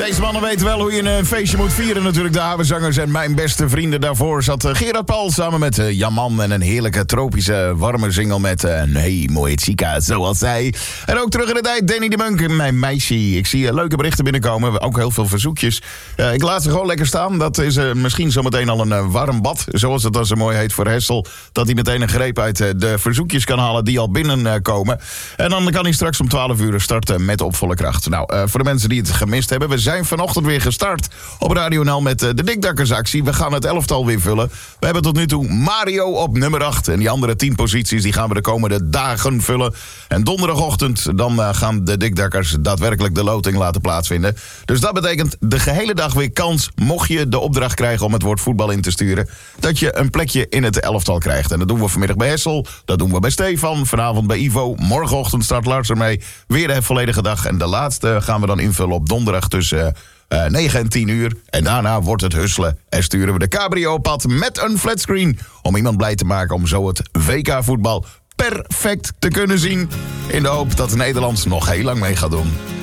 Deze mannen weten wel hoe je een feestje moet vieren natuurlijk. De Havenzangers en mijn beste vrienden. Daarvoor zat Gerard Paul samen met Jan Man en een heerlijke tropische warme single met hey, mooie chica, zoals zij. En ook terug in de tijd, Danny de Munk, mijn meisje. Ik zie leuke berichten binnenkomen, ook heel veel verzoekjes. Ik laat ze gewoon lekker staan. Dat is misschien zometeen al een warm bad, zoals het dan zo mooi heet voor Hessel. Dat hij meteen een greep uit de verzoekjes kan halen die al binnenkomen. En dan kan hij straks om 12 uur starten met op volle kracht. Nou, voor de mensen die het gemist hebben, we zijn vanochtend weer gestart op Radio NL met de Dikdakkersactie. We gaan het elftal weer vullen. We hebben tot nu toe Mario op nummer 8. En die andere 10 posities die gaan we de komende dagen vullen. En donderdagochtend dan gaan de Dikdakkers daadwerkelijk de loting laten plaatsvinden. Dus dat betekent de gehele dag weer kans, mocht je de opdracht krijgen om het woord voetbal in te sturen, dat je een plekje in het elftal krijgt. En dat doen we vanmiddag bij Hessel, dat doen we bij Stefan, vanavond bij Ivo. Morgenochtend start Lars ermee. Weer de volledige dag. En de laatste gaan we dan invullen op donderdag tussen 9 en 10 uur. En daarna wordt het husselen. En sturen we de cabrio op pad met een flatscreen om iemand blij te maken om zo het WK-voetbal perfect te kunnen zien. In de hoop dat Nederland nog heel lang mee gaat doen.